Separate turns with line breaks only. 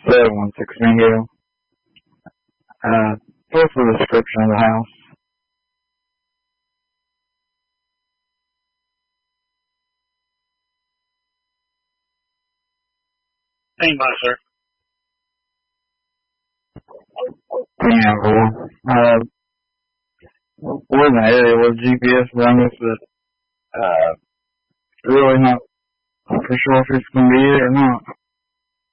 716 Hill. What's the description of the house?
Hang on, sir.
Yeah, we're in the area where GPS rang us, but really not for sure if it's going to be it or not.